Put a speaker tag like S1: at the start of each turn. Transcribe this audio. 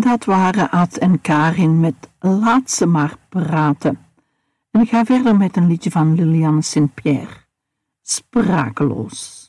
S1: Dat waren Ad en Karin met Laat ze maar praten. En ik ga verder met een liedje van Liliane Sint-Pierre. Sprakeloos.